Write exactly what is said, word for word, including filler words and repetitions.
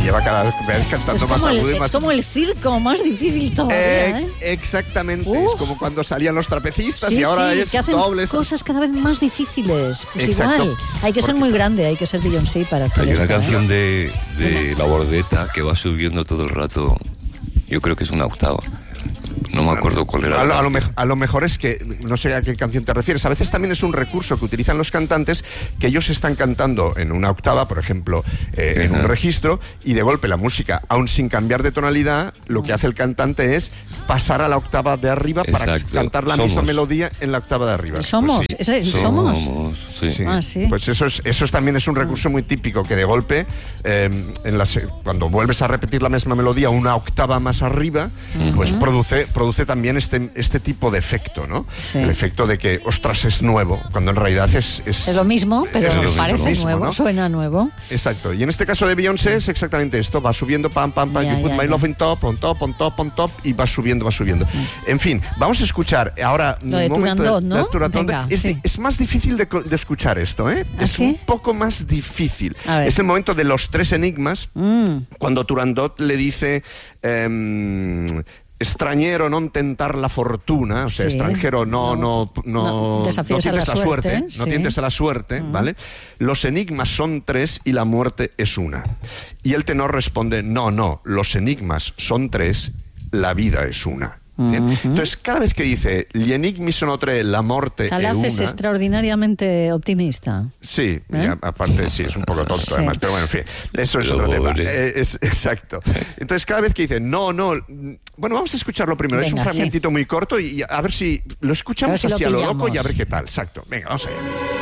lleva cada vez cantando más el, agudo y más... Es como el circo, más difícil todavía, ¿eh? Eh, exactamente, Uh. es como cuando salían los trapecistas Sí, y ahora sí, es que hacen dobles. cosas cada vez más difíciles. Pues Exacto. igual, hay que ser Porque- muy grande, hay que ser Beyoncé para hacer Hay una esto, canción ¿eh? de, de La Bordeta que va subiendo todo el rato. Yo creo que es una octava. No me acuerdo cuál era. A lo, la a, lo canción. mej- a lo mejor es que, no sé a qué canción te refieres, a veces también es un recurso que utilizan los cantantes, que ellos están cantando en una octava, por ejemplo, eh, en un Ajá. registro, y de golpe la música, aun sin cambiar de tonalidad, lo que hace el cantante es pasar a la octava de arriba para Exacto. cantar la Somos. misma melodía en la octava de arriba. El somos, Pues sí. ¿ese es el somos? sí. Sí. Ah, sí. Pues eso es, eso es también es un recurso muy típico, que de golpe, eh, en la se- cuando vuelves a repetir la misma melodía una octava más arriba, pues produce, produce también este, este tipo de efecto, ¿no? Sí. El efecto de que, ostras, es nuevo, cuando en realidad es... Es, Es lo mismo, pero es lo mismo, parece mismo, nuevo, ¿no? suena nuevo. Exacto. Y en este caso de Beyoncé es exactamente esto. Va subiendo, pam, pam, pam, Ya, you put ya, my ya. love on top, on top, on top, on top, y va subiendo, va subiendo. En fin, vamos a escuchar ahora Lo de un momento Turandot, ¿no? de Turandot. Venga, es, sí. es más difícil de, co- de escuchar esto, ¿eh? ¿Ah, es sí? un poco más difícil. A ver. Es el momento de los tres enigmas, Mm. cuando Turandot le dice... em, extrañero non tentar la fortuna, o sea, Sí. extranjero no, no, no, No no, desafíes a la tientes suerte, no sí. tientes a la suerte, ¿vale? Los enigmas son tres y la muerte es una. Y el tenor responde, no, no, los enigmas son tres, la vida es una. Bien. Entonces, cada vez que dice gli enigmi sono tre, la morte è Calaf una... es extraordinariamente optimista. Sí, y ¿Eh? a- aparte sí, es un poco tonto Sí. además, pero bueno, en fin, eso es Pero otro tema. pobre. Eh, es, exacto. Entonces, cada vez que dice, no, no, bueno, vamos a escucharlo primero, es Venga, un fragmentito sí. muy corto y a ver si lo escuchamos A ver si lo así a lo loco pillamos. y a ver qué tal. Exacto, venga, vamos allá.